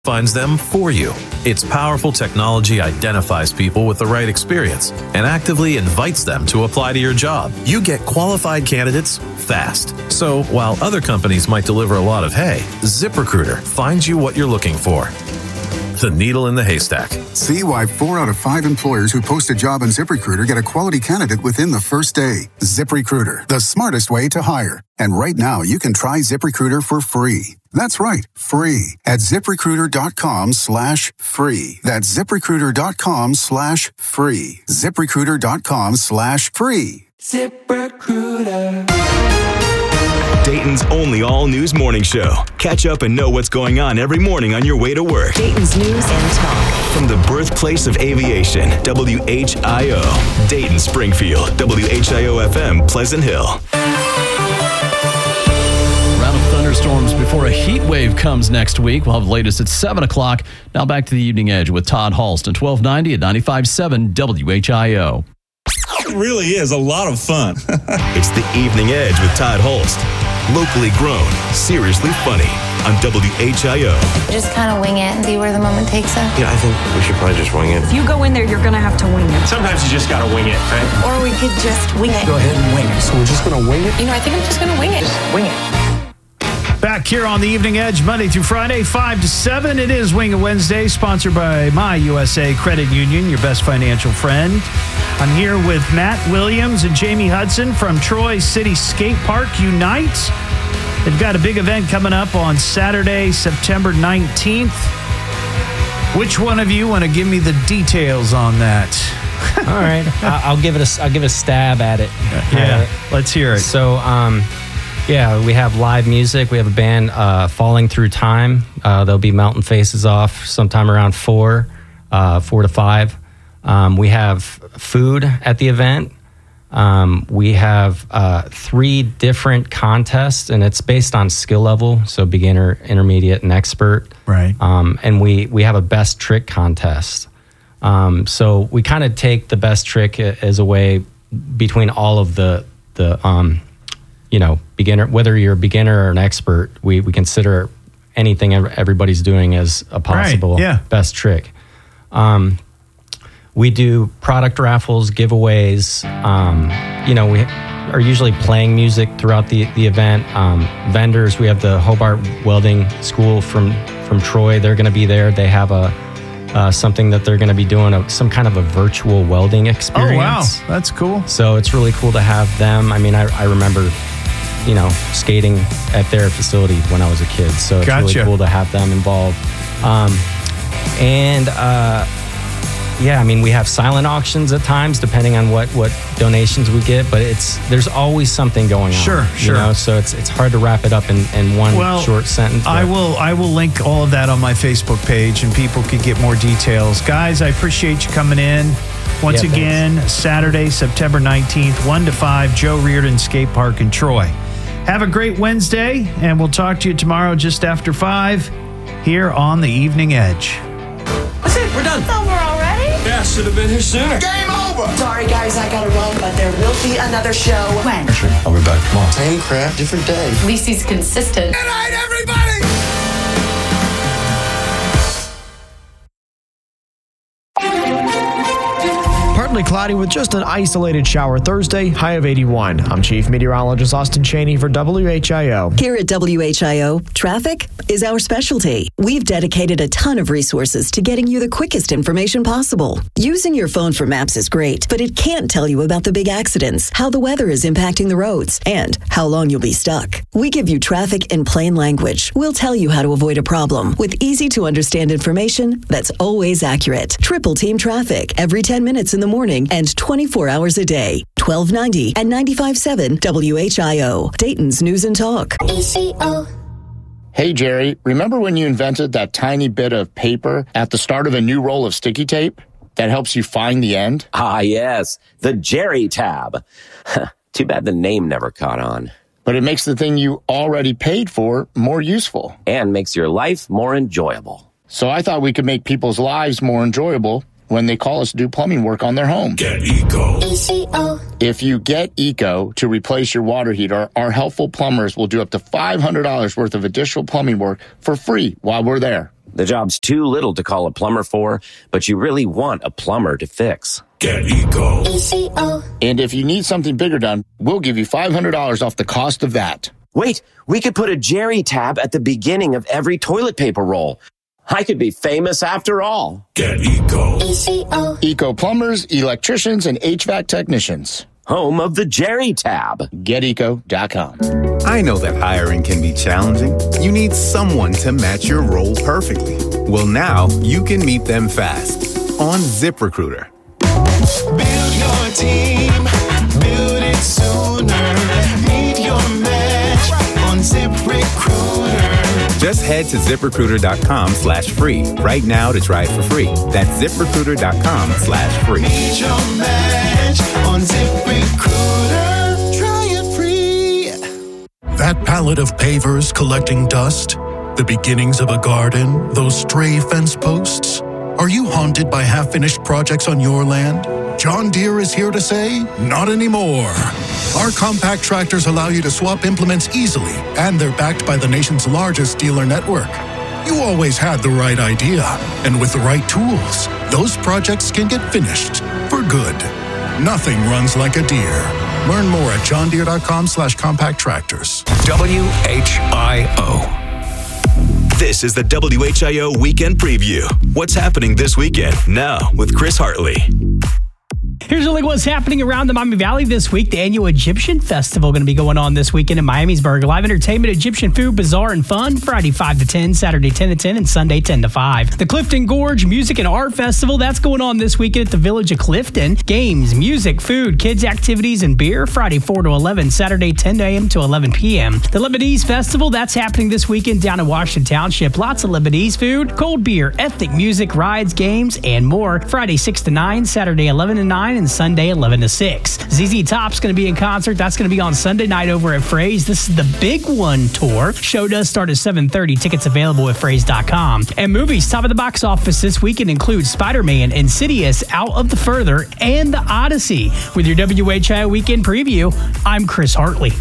finds them for you. Its powerful technology identifies people with the right experience and actively invites them to apply to your job. You get qualified candidates fast. So while other companies might deliver a lot of hay, ZipRecruiter finds you what you're looking for. The needle in the haystack. See why 4 out of 5 employers who post a job on ZipRecruiter get a quality candidate within the first day. ZipRecruiter, the smartest way to hire. And right now, you can try ZipRecruiter for free. That's right, free at ZipRecruiter.com/free. That's ZipRecruiter.com/free. ZipRecruiter.com/free. ZipRecruiter. Dayton's only all-news morning show. Catch up and know what's going on every morning on your way to work. Dayton's News and Talk. From the birthplace of aviation, WHIO. Dayton, Springfield, WHIO-FM, Pleasant Hill. Round of thunderstorms before a heat wave comes next week. We'll have the latest at 7 o'clock. Now back to the Evening Edge with Todd Halston, 1290 at 95.7 WHIO. It really is a lot of fun. It's the Evening Edge with Todd Holst. Locally grown, seriously funny on WHIO. Just kind of wing it and see where the moment takes us. Yeah, I think we should probably just wing it. If you go in there, you're going to have to wing it. Sometimes you just got to wing it, right? Or we could just wing it. Go ahead and wing it. So we're just going to wing it? You know, I think I'm just going to wing it. Just wing it. Back here on the Evening Edge, Monday through Friday, 5 to 7. It is Wing It Wednesday, sponsored by My USA Credit Union, your best financial friend. I'm here with Matt Williams and Jamie Hudson from Troy City Skate Park Unite. They've got a big event coming up on Saturday, September 19th. Which one of you want to give me the details on that? All right, I'll give it a stab at it. Yeah, let's hear it. So, yeah, we have live music. We have a band, Falling Through Time. They'll be melting faces off sometime around 4 to 5. We have food at the event. We have 3 different contests, and it's based on skill level, so beginner, intermediate, and expert. Right. And we have a best trick contest. So we kind of take the best trick as a way between all of the beginner, whether you're a beginner or an expert, we consider anything everybody's doing as a possible best trick. We do product raffles, giveaways. We are usually playing music throughout the event. Vendors, we have the Hobart Welding School from Troy. They're going to be there. They have something that they're going to be doing, some kind of a virtual welding experience. Oh, wow. That's cool. So it's really cool to have them. I mean, I remember, skating at their facility when I was a kid. So it's really cool to have them involved. We have silent auctions at times, depending on what donations we get. But there's always something going on. Sure. So it's hard to wrap it up in one short sentence. I will link all of that on my Facebook page, and people can get more details. Guys, I appreciate you coming in. Once again, thanks. Saturday, September 19th, 1 to 5, Joe Reardon Skate Park in Troy. Have a great Wednesday, and we'll talk to you tomorrow just after 5 here on the Evening Edge. That's it. We're done. It's over already? Yeah, should have been here sooner. Game over. Sorry, guys, I gotta run, but there will be another show. When? Sure, I'll be back tomorrow. Same crap, different day. At least he's consistent. Good night, everybody. Partly cloudy with just an isolated shower Thursday, high of 81. I'm Chief Meteorologist Austin Cheney for WHIO. Here at WHIO, traffic is our specialty. We've dedicated a ton of resources to getting you the quickest information possible. Using your phone for maps is great, but it can't tell you about the big accidents, how the weather is impacting the roads, and how long you'll be stuck. We give you traffic in plain language. We'll tell you how to avoid a problem with easy-to-understand information that's always accurate. Triple Team Traffic every 10 minutes in the morning and 24 hours a day. 1290 and 95.7 WHIO. Dayton's News and Talk. ECO. Hey, Jerry, remember when you invented that tiny bit of paper at the start of a new roll of sticky tape that helps you find the end? Ah, yes. The Jerry tab. Too bad the name never caught on. But it makes the thing you already paid for more useful. And makes your life more enjoyable. So I thought we could make people's lives more enjoyable when they call us to do plumbing work on their home. Get Eco. ECO. If you get Eco to replace your water heater, our helpful plumbers will do up to $500 worth of additional plumbing work for free while we're there. The job's too little to call a plumber for, but you really want a plumber to fix. Get Eco. And if you need something bigger done, we'll give you $500 off the cost of that. Wait, we could put a Jerry tab at the beginning of every toilet paper roll. I could be famous after all. Get Eco. Eco plumbers, electricians, and HVAC technicians. Home of the Jerry tab. GetEco.com. I know that hiring can be challenging. You need someone to match your role perfectly. Well, now you can meet them fast on ZipRecruiter. Build your team. Build it sooner. Meet your match on ZipRecruiter. Just head to ZipRecruiter.com/free right now to try it for free. That's ZipRecruiter.com/free. Meet your match on ZipRecruiter. Try it free. That pallet of pavers collecting dust, the beginnings of a garden, those stray fence posts. Are you haunted by half-finished projects on your land? John Deere is here to say, not anymore. Our compact tractors allow you to swap implements easily, and they're backed by the nation's largest dealer network. You always had the right idea, and with the right tools, those projects can get finished for good. Nothing runs like a Deere. Learn more at johndeere.com/compact tractors. WHIO. This is the WHIO Weekend Preview. What's happening this weekend? Now with Chris Hartley. Here's a look at what's happening around the Miami Valley this week. The annual Egyptian Festival going to be going on this weekend in Miamisburg. Live entertainment, Egyptian food, bazaar, and fun. Friday 5 to 10, Saturday 10 to 10, and Sunday 10 to 5. The Clifton Gorge Music and Art Festival, that's going on this weekend at the Village of Clifton. Games, music, food, kids' activities, and beer. Friday 4 to 11, Saturday 10 a.m. to 11 p.m. The Lebanese Festival, that's happening this weekend down in Washington Township. Lots of Lebanese food, cold beer, ethnic music, rides, games, and more. Friday 6 to 9, Saturday 11 to 9, and Sunday 11 to 6. ZZ Top's going to be in concert. That's going to be on Sunday night over at Fraze. This is the Big One tour. Show does start at 7:30. Tickets available at Fraze.com. And movies top of the box office this weekend include Spider-Man, Insidious, Out of the Further, and The Odyssey. With your WHIO Weekend Preview, I'm Chris Hartley.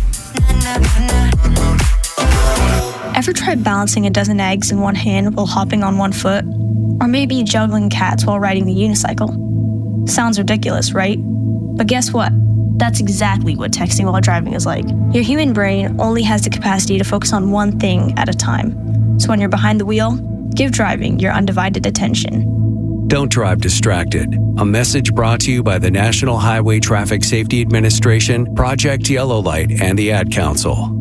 Ever tried balancing a dozen eggs in one hand while hopping on one foot? Or maybe juggling cats while riding the unicycle? Sounds ridiculous, right? But guess what? That's exactly what texting while driving is like. Your human brain only has the capacity to focus on one thing at a time. So when you're behind the wheel, give driving your undivided attention. Don't drive distracted. A message brought to you by the National Highway Traffic Safety Administration, Project Yellow Light, and the Ad Council.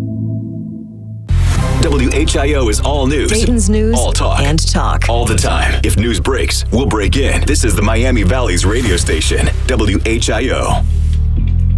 WHIO is all news. Dayton's news all talk. And talk. All the time. If news breaks, we'll break in. This is the Miami Valley's radio station, WHIO.